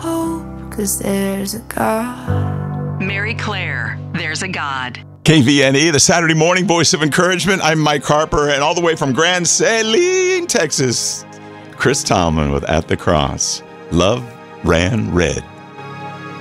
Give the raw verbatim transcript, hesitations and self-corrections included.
hope, 'cause there's a God. Mary Claire, There's a God. K V N E, the Saturday morning voice of encouragement. I'm Mike Harper, and all the way from Grand Saline, Texas, Chris Tomlin with At the Cross. Love ran red.